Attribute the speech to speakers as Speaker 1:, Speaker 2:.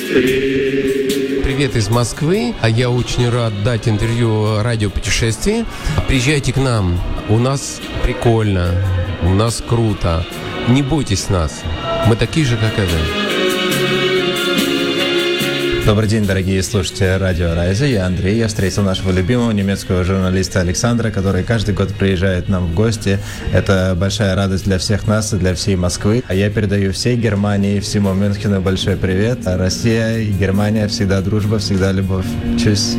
Speaker 1: Привет из Москвы. Я очень рад дать интервью радио «Путешествие». Приезжайте к нам. У нас прикольно. У нас круто. Не бойтесь нас. Мы такие же, как и вы.
Speaker 2: Добрый день, дорогие слушатели радио Райза. Я Андрей. Я встретил нашего любимого немецкого журналиста Александра, который каждый год приезжает нам в гости. Это большая радость для всех нас и для всей Москвы. А я передаю всей Германии, всему Мюнхену большой привет. Россия и Германия всегда дружба, всегда любовь. Чус.